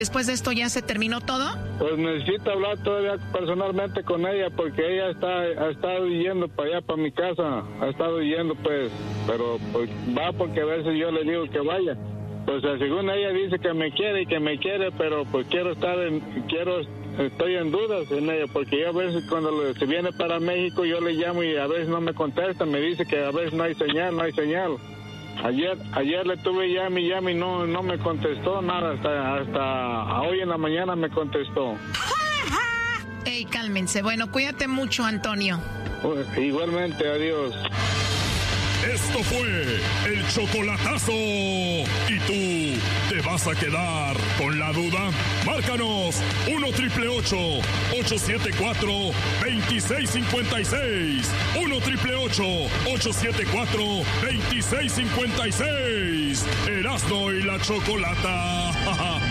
Después de esto ya se terminó todo. Pues necesito hablar todavía personalmente con ella porque ella ha estado yendo para allá, para mi casa. Ha estado yendo pues, pero pues, va porque a veces yo le digo que vaya. Pues según ella dice que me quiere, pero pues estoy en dudas en ella, porque yo a veces cuando se viene para México yo le llamo y a veces no me contesta, me dice que a veces no hay señal. Ayer le tuve llame y no me contestó nada, hasta hoy en la mañana me contestó. Ey, cálmense. Bueno, cuídate mucho, Antonio. Igualmente, adiós. Esto fue el chocolatazo. ¿Y tú te vas a quedar con la duda? Márcanos 1-888-874-2656. 1-888-874-2656. Erasmo y la Chocolata.